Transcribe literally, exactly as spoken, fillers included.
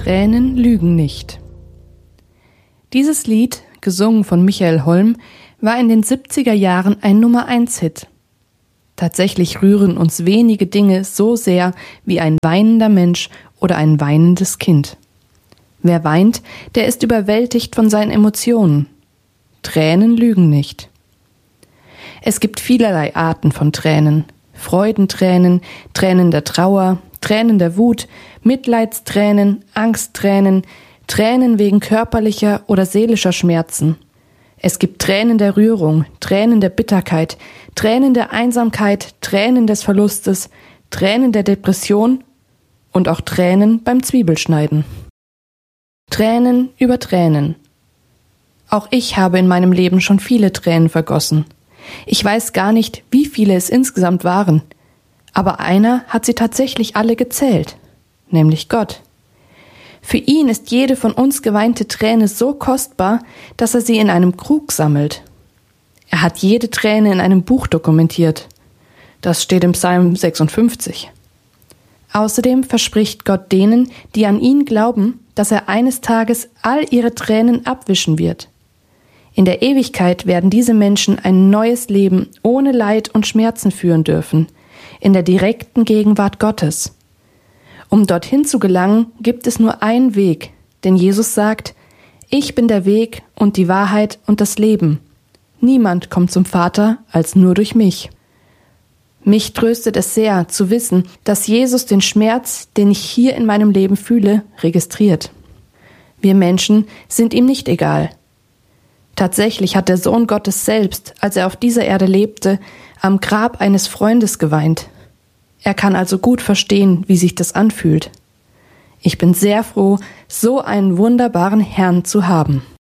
Tränen lügen nicht. Dieses Lied, gesungen von Michael Holm, war in den siebziger Jahren ein Nummer eins Hit. Tatsächlich rühren uns wenige Dinge so sehr wie ein weinender Mensch oder ein weinendes Kind. Wer weint, der ist überwältigt von seinen Emotionen. Tränen lügen nicht. Es gibt vielerlei Arten von Tränen. Freudentränen, Tränen der Trauer, Tränen der Wut, Mitleidstränen, Angsttränen, Tränen wegen körperlicher oder seelischer Schmerzen. Es gibt Tränen der Rührung, Tränen der Bitterkeit, Tränen der Einsamkeit, Tränen des Verlustes, Tränen der Depression und auch Tränen beim Zwiebelschneiden. Tränen über Tränen. Auch ich habe in meinem Leben schon viele Tränen vergossen. Ich weiß gar nicht, wie viele es insgesamt waren, aber einer hat sie tatsächlich alle gezählt, nämlich Gott. Für ihn ist jede von uns geweinte Träne so kostbar, dass er sie in einem Krug sammelt. Er hat jede Träne in einem Buch dokumentiert. Das steht im Psalm sechsundfünfzig. Außerdem verspricht Gott denen, die an ihn glauben, dass er eines Tages all ihre Tränen abwischen wird. In der Ewigkeit werden diese Menschen ein neues Leben ohne Leid und Schmerzen führen dürfen, in der direkten Gegenwart Gottes. Um dorthin zu gelangen, gibt es nur einen Weg, denn Jesus sagt, ich bin der Weg und die Wahrheit und das Leben. Niemand kommt zum Vater als nur durch mich. Mich tröstet es sehr, zu wissen, dass Jesus den Schmerz, den ich hier in meinem Leben fühle, registriert. Wir Menschen sind ihm nicht egal. Tatsächlich hat der Sohn Gottes selbst, als er auf dieser Erde lebte, am Grab eines Freundes geweint. Er kann also gut verstehen, wie sich das anfühlt. Ich bin sehr froh, so einen wunderbaren Herrn zu haben.